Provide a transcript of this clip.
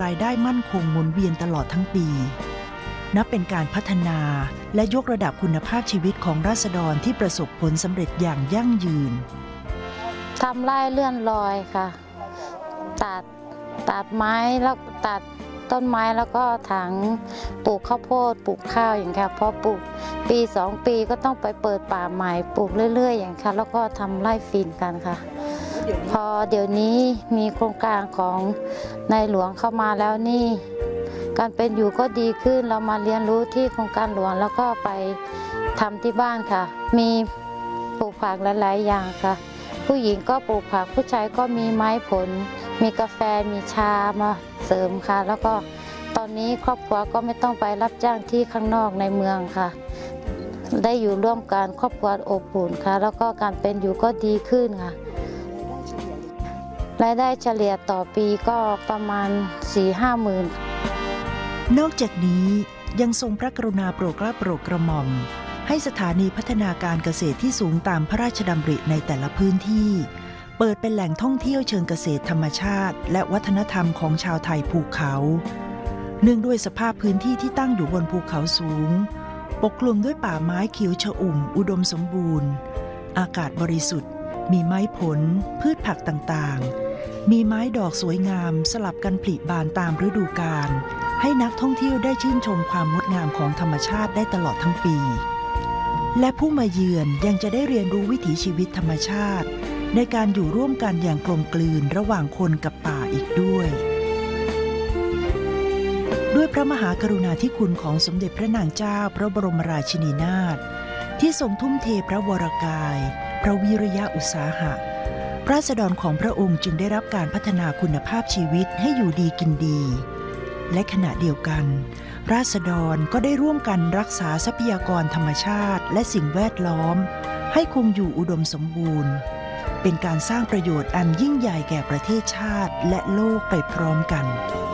ายได้มั่นคงหมุนเวียนตลอดทั้งปีนับเป็นการพัฒนาและยกระดับคุณภาพชีวิตของราษฎรที่ประสบผลสำเร็จอย่างยั่งยืนทำไร่เลื่อนลอยค่ะตัดไม้แล้วตัดต้นไม้แล้วก็ถังปลูกข้าวโพดปลูกข้าวอย่างเงี้ยพอปลูกปี2 ปีก็ต้องไปเปิดป่าใหม่ปลูกเรื่อยๆอย่างค่ะแล้วก็ทำไร่ฟินกันค่ะพอเดี๋ยวนี้มีโครงการของในหลวงเข้ามาแล้วนี่การเป็นอยู่ก็ดีขึ้นเรามาเรียนรู้ที่โครงการหลวงแล้วก็ไปทำที่บ้านค่ะมีปลูกผักหลายๆอย่างค่ะผู้หญิงก็ปลูกผักผู้ชายก็มีไม้ผลมีกาแฟมีชามาเสริมค่ะแล้วก็ตอนนี้ครอบครัวก็ไม่ต้องไปรับจ้างที่ข้างนอกในเมืองค่ะได้อยู่ร่วมกันครอบครัวอบอุ่นค่ะแล้วก็การเป็นอยู่ก็ดีขึ้นค่ะรายได้เฉลี่ยต่อปีก็ประมาณ 4-5 หมื่นนอกจากนี้ยังทรงพระกรุณาโปรดเกล้าโปรดกระหม่อมให้สถานีพัฒนาการเกษตรที่สูงตามพระราชดำริในแต่ละพื้นที่เปิดเป็นแหล่งท่องเที่ยวเชิงเกษตรธรรมชาติและวัฒนธรรมของชาวไทยภูเขาเนื่องด้วยสภาพพื้นที่ที่ตั้งอยู่บนภูเขาสูงปกคลุมด้วยป่าไม้เขียวชอุ่มอุดมสมบูรณ์อากาศบริสุทธิ์มีไม้ผลพืชผักต่างๆมีไม้ดอกสวยงามสลับกันผลิบานตามฤดูกาลให้นักท่องเที่ยวได้ชื่นชมความงดงามของธรรมชาติได้ตลอดทั้งปีและผู้มาเยือนยังจะได้เรียนรู้วิถีชีวิตธรรมชาติในการอยู่ร่วมกันอย่างกลมกลืนระหว่างคนกับป่าอีกด้วยพระมหากรุณาธิคุณของสมเด็จพระนางเจ้าพระบรมราชินีนาถที่ทรงทุ่มเทพระวรกายพระวิริยะอุตสาหะราษฎรของพระองค์จึงได้รับการพัฒนาคุณภาพชีวิตให้อยู่ดีกินดีและขณะเดียวกันราษฎรก็ได้ร่วมกันรักษาทรัพยากรธรรมชาติและสิ่งแวดล้อมให้คงอยู่อุดมสมบูรณ์เป็นการสร้างประโยชน์อันยิ่งใหญ่แก่ประเทศชาติและโลกไปพร้อมกัน